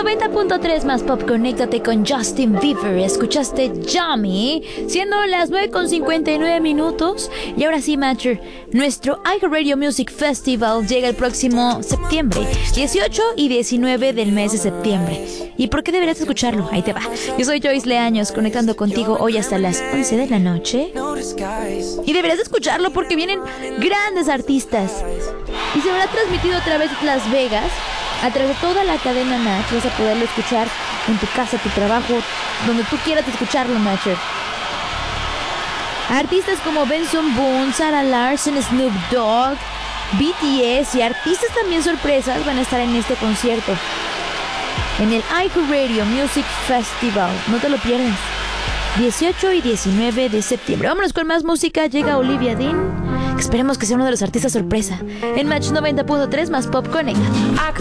90.3 más Pop, conéctate con Justin Bieber. Escuchaste Yummy, siendo las 9:59 minutos. Y ahora sí, Matcher, nuestro iHeartRadio Music Festival llega el próximo septiembre, 18 y 19 del mes de septiembre. ¿Y por qué deberías escucharlo? Ahí te va. Yo soy Joyce Leaños, conectando contigo hoy hasta las 11 de la noche. Y deberías escucharlo porque vienen grandes artistas. Y se habrá transmitido a través de Las Vegas, a través de toda la cadena Match. Vas a poderlo escuchar en tu casa, tu trabajo, donde tú quieras escucharlo, Matcher. Artistas como Benson Boone, Sarah Larson, Snoop Dogg, BTS y artistas también sorpresas van a estar en este concierto, en el iHeartRadio Music Festival. No te lo pierdas. 18 y 19 de septiembre. Vámonos con más música. Llega Olivia Dean. Esperemos que sea uno de los artistas sorpresa. En Match 90.3 más Pop Connect.